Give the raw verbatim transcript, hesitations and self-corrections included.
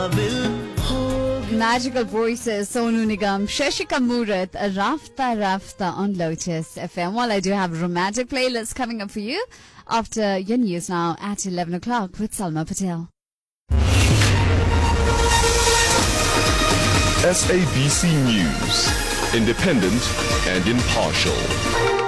Magical voices, Sonu Nigam, Shashika Murat, Rafta Rafta on Lotus F M. Well, I do have a romantic playlist coming up for you after your news now at eleven o'clock with Salma Patel. S A B C News, independent and impartial.